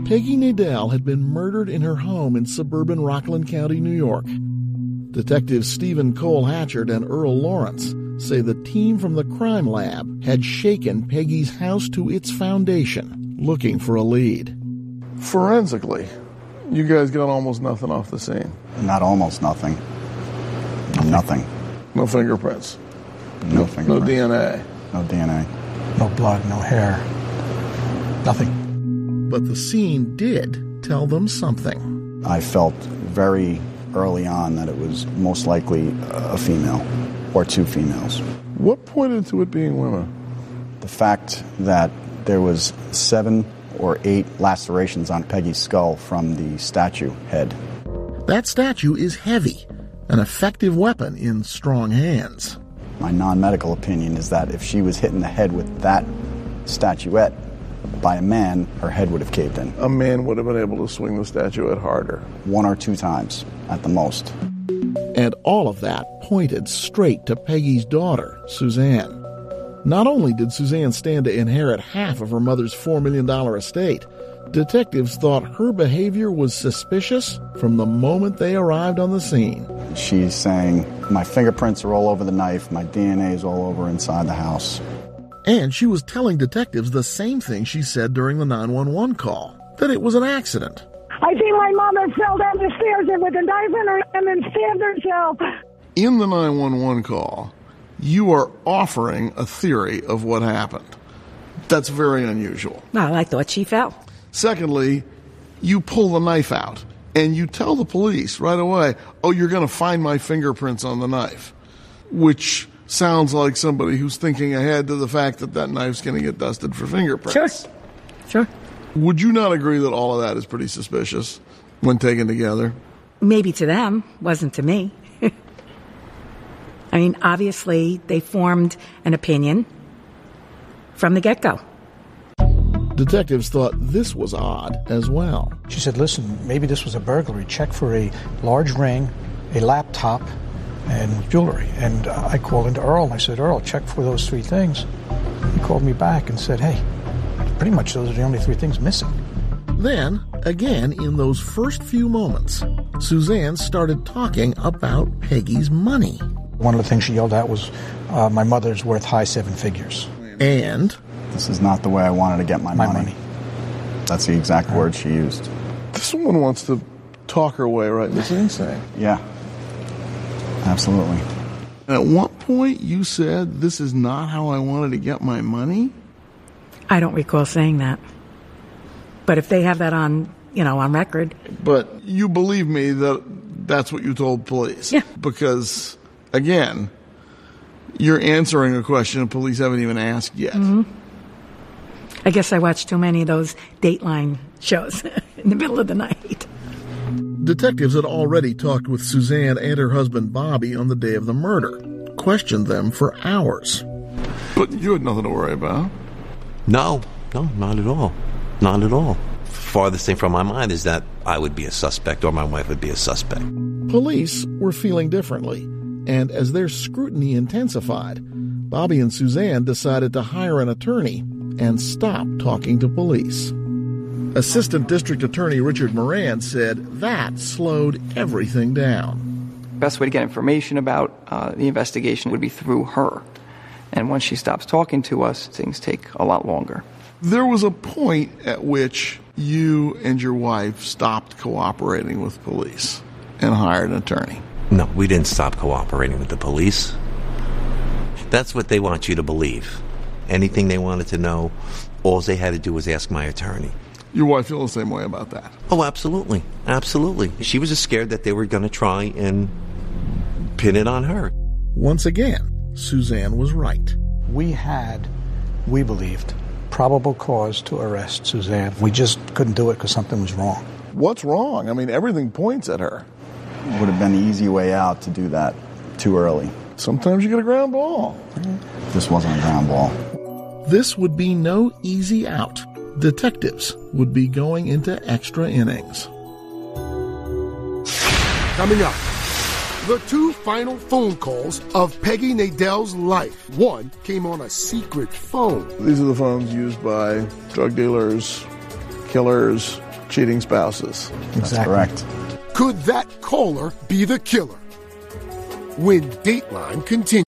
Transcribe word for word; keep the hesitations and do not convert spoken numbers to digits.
Peggy Nadel had been murdered in her home in suburban Rockland County, New York. Detectives Stephen Cole Hatchard and Earl Lawrence say the team from the crime lab had shaken Peggy's house to its foundation, looking for a lead. Forensically, you guys got almost nothing off the scene. Not almost nothing. Nothing. No fingerprints. No, no fingerprints. No D N A. No D N A. No blood, no hair. Nothing. But the scene did tell them something. I felt very early on that it was most likely a female or two females. What pointed to it being women? The fact that there was seven or eight lacerations on Peggy's skull from the statue head. That statue is heavy, an effective weapon in strong hands. My non-medical opinion is that if she was hit in the head with that statuette by a man, her head would have caved in. A man would have been able to swing the statuette harder. One or two times, at the most. And all of that pointed straight to Peggy's daughter, Suzanne. Not only did Suzanne stand to inherit half of her mother's four million dollars estate, detectives thought her behavior was suspicious from the moment they arrived on the scene. She's saying, my fingerprints are all over the knife, my D N A is all over inside the house. And she was telling detectives the same thing she said during the nine one one call, that it was an accident. I think my mother fell down the stairs with a knife in her hand and stabbed herself. In the nine one one call, you are offering a theory of what happened. That's very unusual. Well, I thought she fell. Secondly, you pull the knife out and you tell the police right away, oh, you're going to find my fingerprints on the knife, which sounds like somebody who's thinking ahead to the fact that that knife's going to get dusted for fingerprints. Sure. Sure. Would you not agree that all of that is pretty suspicious when taken together? Maybe to them, wasn't to me. I mean, obviously, they formed an opinion from the get-go. Detectives thought this was odd as well. She said, listen, maybe this was a burglary. Check for a large ring, a laptop, and jewelry. And uh, I called into Earl, and I said, Earl, check for those three things. He called me back and said, hey, pretty much those are the only three things missing. Then, again, in those first few moments, Suzanne started talking about Peggy's money. One of the things she yelled at was, uh, my mother's worth high seven figures. And this is not the way I wanted to get my, my money. money. That's the exact word she used. This woman wants to talk her way right into saying. Yeah, absolutely. At what point you said, this is not how I wanted to get my money? I don't recall saying that. But if they have that on, you know, on record. But you believe me that that's what you told police? Yeah. Because, again, you're answering a question police haven't even asked yet. Mm-hmm. I guess I watched too many of those Dateline shows in the middle of the night. Detectives had already talked with Suzanne and her husband Bobby on the day of the murder, questioned them for hours. But you had nothing to worry about. No, no, not at all. Not at all. Farthest thing from my mind is that I would be a suspect or my wife would be a suspect. Police were feeling differently, and as their scrutiny intensified, Bobby and Suzanne decided to hire an attorney and stop talking to police. Assistant District Attorney Richard Moran said that slowed everything down. The best way to get information about uh, the investigation would be through her. And once she stops talking to us, things take a lot longer. There was a point at which you and your wife stopped cooperating with police and hired an attorney. No, we didn't stop cooperating with the police. That's what they want you to believe. Anything they wanted to know, all they had to do was ask my attorney. Your wife feels the same way about that? Oh, absolutely. Absolutely. She was just scared that they were going to try and pin it on her. Once again, Suzanne was right. We had, we believed, probable cause to arrest Suzanne. We just couldn't do it because something was wrong. What's wrong? I mean, everything points at her. It would have been the easy way out to do that too early. Sometimes you get a ground ball. This wasn't a ground ball. This would be no easy out. Detectives would be going into extra innings. Coming up, the two final phone calls of Peggy Nadel's life. One came on a secret phone. These are the phones used by drug dealers, killers, cheating spouses. That's correct. Could that caller be the killer? When Dateline continues.